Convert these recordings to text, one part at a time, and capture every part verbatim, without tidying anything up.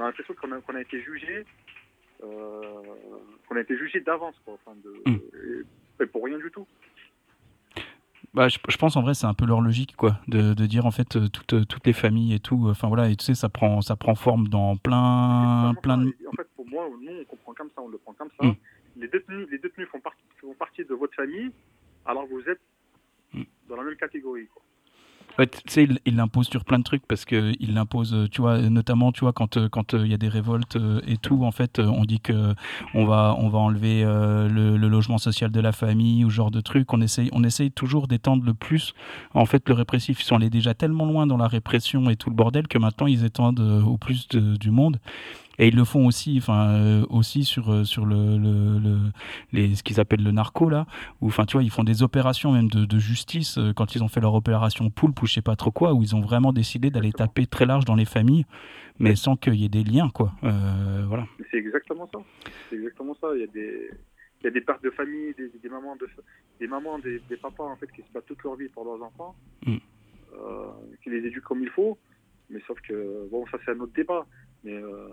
a l'impression qu'on a, qu'on a été jugé, euh, qu'on a été jugé d'avance, quoi. Enfin, de, Mm. et, et pour rien du tout. Bah, je, je pense en vrai c'est un peu leur logique quoi, de, de dire en fait euh, toutes, euh, toutes les familles et tout. Enfin voilà, et tu sais ça prend ça prend forme dans C'est plein totalement plein ça. de. Et en fait, pour moi, nous, on comprend comme ça, on le prend comme Mm. ça. Les détenus, les détenus font, partie, font partie de votre famille, alors vous êtes Mm. dans la même catégorie, quoi. Ouais, tu sais, il il l'impose sur plein de trucs parce que il l'impose, euh, tu vois, notamment, tu vois, quand euh, quand euh, il y a des révoltes euh, et tout, en fait, euh, on dit que on va on va enlever euh, le, le logement social de la famille ou ce genre de trucs. On essaye on essaye toujours d'étendre le plus. En fait, le répressif, ils sont allés déjà tellement loin dans la répression et tout le bordel que maintenant ils étendent euh, au plus de- du monde. Et ils le font aussi, enfin euh, aussi sur euh, sur le, le, le les ce qu'ils appellent le narco là, où enfin tu vois ils font des opérations même de, de justice euh, quand ils ont fait leur opération Poulpe ou je sais pas trop quoi, où ils ont vraiment décidé d'aller Exactement. taper très large dans les familles, mais sans qu'il y ait des liens quoi. Euh, voilà. Mais c'est exactement ça. C'est exactement ça. Il y a des, il y a des pères de famille, des, des mamans, de, des mamans, des, des papas en fait qui se battent toute leur vie pour leurs enfants, Mm. euh, qui les éduquent comme il faut. Mais sauf que bon, ça c'est un autre débat. Mais euh,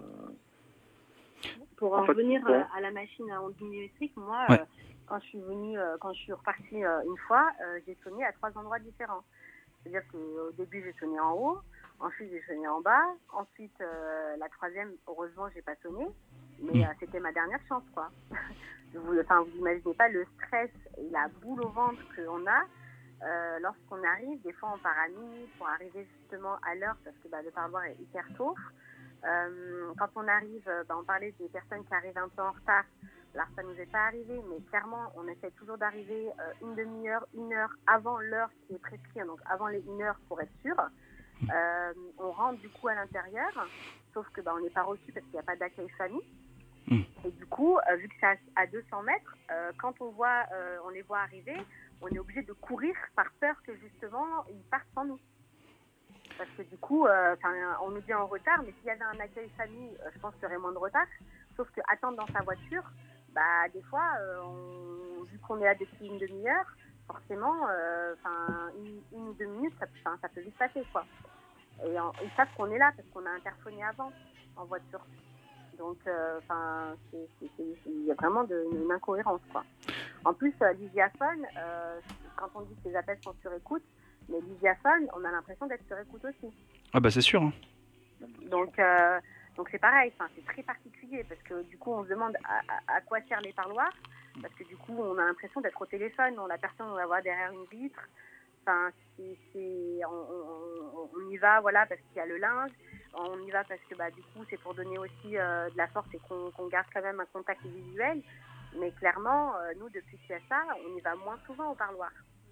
Pour en en fait, revenir bon, euh, à la machine à ondes millimétriques, moi, Ouais. euh, quand je suis venue, euh, quand je suis repartie euh, une fois, euh, j'ai sonné à trois endroits différents. C'est-à-dire qu'au début, j'ai sonné en haut, ensuite j'ai sonné en bas, ensuite euh, la troisième, heureusement, j'ai pas sonné, mais Mm. euh, c'était ma dernière chance, quoi. vous, enfin, vous imaginez pas le stress et la boule au ventre qu'on a euh, lorsqu'on arrive. Des fois, on part à minuit pour arriver justement à l'heure parce que bah, le parloir est hyper tôt. Euh, quand on arrive, bah, on parlait des personnes qui arrivent un peu en retard. Alors ça nous est pas arrivé, mais clairement on essaie toujours d'arriver euh, une demi-heure, une heure avant l'heure qui est prescrite, donc avant les une heure pour être sûr. Euh, on rentre du coup à l'intérieur, sauf que bah, on n'est pas reçu parce qu'il n'y a pas d'accueil famille. Mm. Et du coup, euh, vu que c'est à, à deux cents mètres, euh, quand on voit, euh, on les voit arriver, on est obligé de courir par peur que justement ils partent sans nous. Parce que du coup, euh, on nous dit en retard, mais s'il y avait un accueil famille, euh, je pense qu'il y aurait moins de retard. Sauf que attendre dans sa voiture, bah, des fois, euh, on, vu qu'on est là depuis une demi-heure, forcément, euh, une, une ou deux minutes, ça, ça peut vite passer, quoi. Et en, ils savent qu'on est là parce qu'on a interphoné avant en voiture. Donc, enfin, euh, il y a vraiment de, une, une incohérence, quoi. En plus, euh, l'Isiaphone, euh, quand on dit que les appels sont sur écoute, mais l'Isiaphone, on a l'impression d'être sur écoute aussi. Ah bah c'est sûr. Hein. Donc, euh, donc c'est pareil, c'est très particulier parce que du coup, on se demande à, à, à quoi servent les parloirs parce que du coup, on a l'impression d'être au téléphone, on, la personne, on la voit derrière une vitre. Enfin, c'est, c'est, on, on, on y va, voilà, parce qu'il y a le linge. On y va parce que bah, du coup, c'est pour donner aussi euh, de la force et qu'on, qu'on garde quand même un contact visuel. Mais clairement, euh, nous, depuis qu'il y a ça, on y va moins souvent au parloir.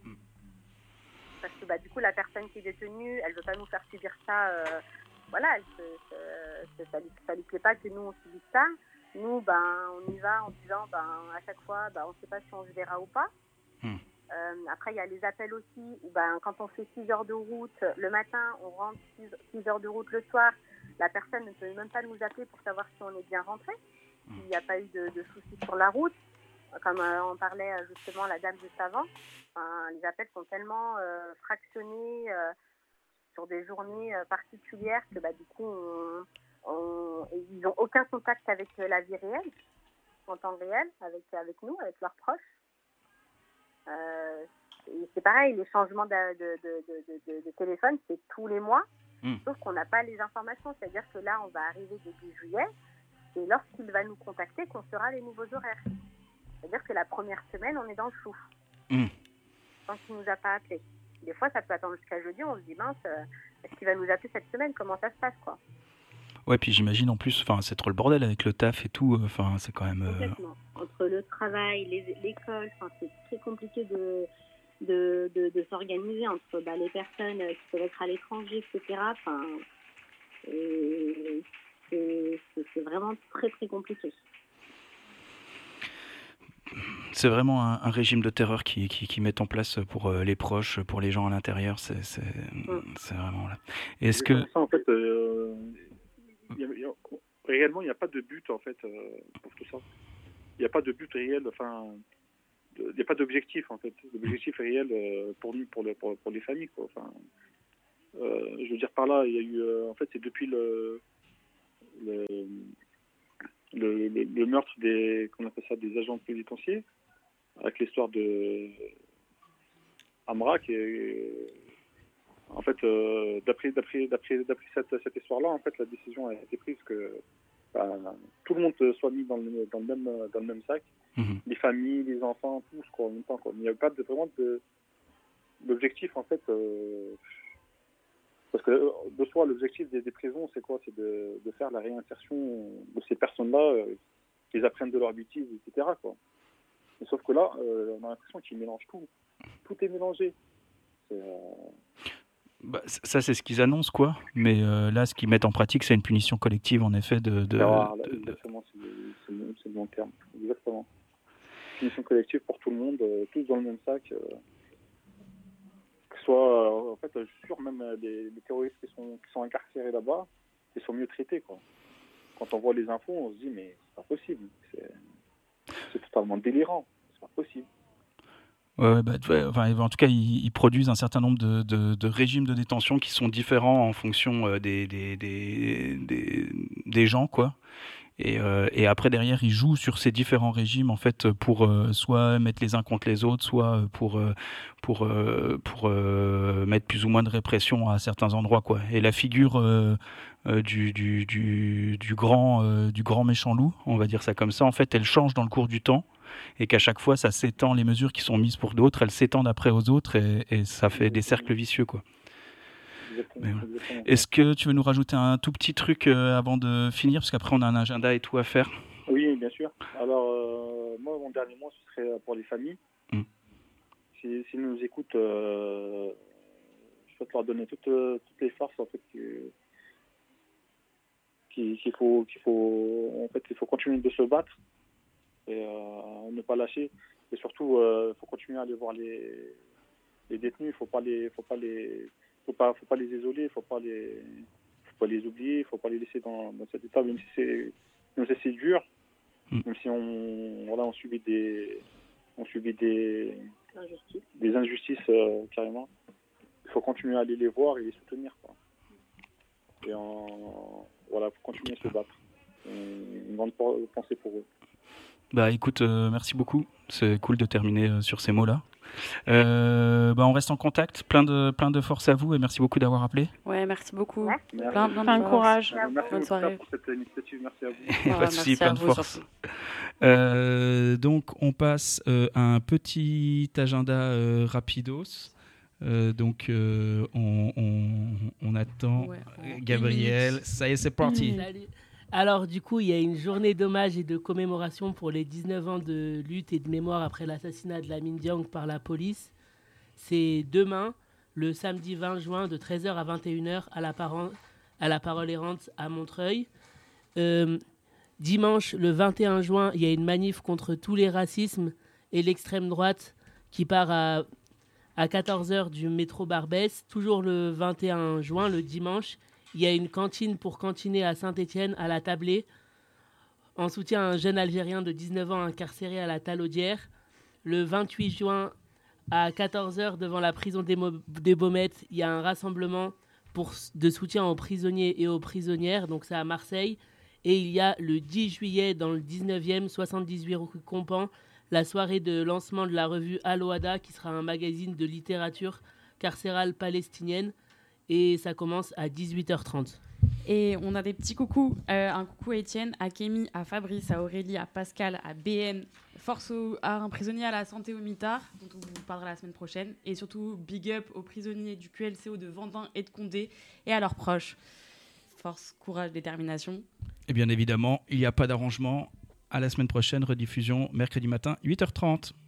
Parce que bah, du coup, la personne qui est détenue, elle ne veut pas nous faire subir ça. Euh, voilà, elle se, se, ça ne lui, lui plaît pas que nous, on subisse ça. Nous, ben, on y va en disant, ben, à chaque fois, ben, on ne sait pas si on se verra ou pas. Mm. Euh, après, il y a les appels aussi, où ben, quand on fait six heures de route le matin, on rentre six heures de route le soir, la personne ne peut même pas nous appeler pour savoir si on est bien rentré, s'il n'y a pas eu de, de soucis sur la route. Comme euh, on parlait justement la dame juste avant, enfin, les appels sont tellement euh, fractionnés euh, sur des journées euh, particulières que bah, du coup, on, on, ils n'ont aucun contact avec euh, la vie réelle, en temps réel, avec, avec nous, avec leurs proches. Euh, c'est pareil, les changements de, de, de, de, de, de téléphone, c'est tous les mois, mmh. sauf qu'on n'a pas les informations. C'est-à-dire que là, on va arriver début juillet, et lorsqu'il va nous contacter, qu'on saura les nouveaux horaires. C'est-à-dire que la première semaine, on est dans le flou, mmh. tant qu'il ne nous a pas appelé. Des fois, ça peut attendre jusqu'à jeudi, on se dit, mince, euh, est-ce qu'il va nous appeler cette semaine? Comment ça se passe, quoi? Ouais, puis j'imagine en plus, enfin, c'est trop le bordel avec le taf et tout, enfin, c'est quand même... Euh... Complètement. Entre le travail, les, l'école, enfin, c'est très compliqué de, de, de, de s'organiser entre bah, les personnes qui peuvent être à l'étranger, et cetera. Enfin, et c'est, c'est, c'est vraiment très, très compliqué. C'est vraiment un, un régime de terreur qui, qui, qui met en place pour euh, les proches, pour les gens à l'intérieur. C'est, c'est, mm. c'est vraiment là. Est-ce que... Ça, en fait, euh, y a, y a, réellement, il n'y a pas de but en fait euh, pour tout ça. Il n'y a pas de but réel, enfin, il n'y a pas d'objectif en fait. L'objectif réel euh, pour nous, pour, le, pour, pour les familles, quoi. Enfin, euh, je veux dire par là, il y a eu, euh, en fait, c'est depuis le, le, le, le, le meurtre des, qu'on appelle ça, des agents pénitentiaires, avec l'histoire de Amra, qui est, en fait, euh, d'après, d'après, d'après, d'après cette, cette histoire-là, en fait, la décision a été prise que bah, tout le monde soit mis dans le, dans le, même, dans le même sac, mmh. les familles, les enfants, tous, quoi, en même temps, quoi. Il n'y avait pas de, vraiment de, d'objectif, en fait, euh, parce que de soi, l'objectif des, des prisons, c'est quoi? C'est de, de faire la réinsertion de ces personnes-là, euh, qu'ils apprennent de leurs bêtises, et cetera, quoi. Mais sauf que là, euh, on a l'impression qu'ils mélangent tout. Tout est mélangé. C'est, euh... Bah, ça, c'est ce qu'ils annoncent, quoi. Mais euh, là, ce qu'ils mettent en pratique, c'est une punition collective, en effet, de... de, Alors, là, de... exactement, c'est le, c'est, le, c'est le bon terme. Exactement. Punition collective pour tout le monde, euh, tous dans le même sac. Euh, que ce soit, euh, en fait, je suis sûr, même les, les terroristes qui sont, qui sont incarcérés là-bas, ils sont mieux traités, quoi. Quand on voit les infos, on se dit, mais c'est pas possible. C'est, c'est totalement délirant. C'est pas possible. Ouais, bah, ouais, enfin, en tout cas, ils, ils produisent un certain nombre de, de, de régimes de détention qui sont différents en fonction euh, des, des, des, des, des gens, quoi. Et, euh, et après, derrière, ils jouent sur ces différents régimes, en fait, pour euh, soit mettre les uns contre les autres, soit pour, euh, pour, euh, pour euh, mettre plus ou moins de répression à certains endroits, quoi. Et la figure euh, euh, du, du, du, du, grand, euh, du grand méchant loup, on va dire ça comme ça, en fait, elle change dans le cours du temps. Et qu'à chaque fois, ça s'étend, les mesures qui sont mises pour d'autres, elles s'étendent après aux autres, et, et ça fait des cercles vicieux, quoi. Mais, ouais. Est-ce que tu veux nous rajouter un tout petit truc euh, avant de finir, parce qu'après on a un agenda et tout à faire? Oui, bien sûr. Alors, euh, moi, mon dernier mot, ce serait pour les familles. Mm. Si, si nous écoutent, euh, je souhaite leur donner toutes, toutes les forces, en fait, que, qu'il, qu'il faut, qu'il faut, en fait, il faut continuer de se battre et euh, ne pas lâcher. Et surtout, il euh, faut continuer à aller voir les, les détenus. Il faut pas les, faut pas les Faut pas, faut pas les isoler, faut pas les, faut pas les oublier, faut pas les laisser dans, dans cet état, même si c'est, même si c'est dur, mm. même si on, voilà, on subit des, on subit des, Injustice. des injustices euh, carrément. Il faut continuer à aller les voir et les soutenir, quoi. Et en, voilà, faut continuer à se battre. Une grande pensée pour eux. Bah écoute, euh, merci beaucoup. C'est cool de terminer euh, sur ces mots-là. Euh, bah on reste en contact. Plein de, plein de force à vous et merci beaucoup d'avoir appelé. Ouais, merci beaucoup. Ouais. Merci. Plein, plein de courage. Merci Bonne soirée. pour cette initiative. Merci à vous. Voilà, pas de souci, plein de force. Euh, donc on passe euh, à un petit agenda euh, rapidos. Euh, donc euh, on, on, on attend ouais, on... Gabriel. Ça y est, c'est parti. Salut. Alors du coup, il y a une journée d'hommage et de commémoration pour les dix-neuf ans de lutte et de mémoire après l'assassinat de Lamine Dieng par la police. C'est demain, le samedi vingt juin, de treize heures à vingt et une heures, à la, Par- à la Parole Errante à Montreuil. Euh, dimanche, le vingt et un juin, il y a une manif contre tous les racismes et l'extrême droite qui part à, à quatorze heures du métro Barbès. Toujours le vingt et un juin, le dimanche, il y a une cantine pour cantiner à Saint-Étienne, à la Tablée, en soutien à un jeune Algérien de dix-neuf ans incarcéré à la Talaudière. Le vingt-huit juin, à quatorze heures, devant la prison des, Mo- des Baumettes, il y a un rassemblement pour, de soutien aux prisonniers et aux prisonnières, donc c'est à Marseille. Et il y a le dix juillet, dans le dix-neuvième, soixante-dix-huit rue Compan, la soirée de lancement de la revue Al-Wada, qui sera un magazine de littérature carcérale palestinienne. Et ça commence à dix-huit heures trente. Et on a des petits coucous. Euh, un coucou à Étienne, à Kémy, à Fabrice, à Aurélie, à Pascal, à B N. Force au, à un prisonnier à la santé au mitard, dont on vous parlera la semaine prochaine. Et surtout, big up aux prisonniers du Q L C O de Vendin et de Condé et à leurs proches. Force, courage, détermination. Et bien évidemment, il n'y a pas d'arrangement. À la semaine prochaine, rediffusion mercredi matin, huit heures trente.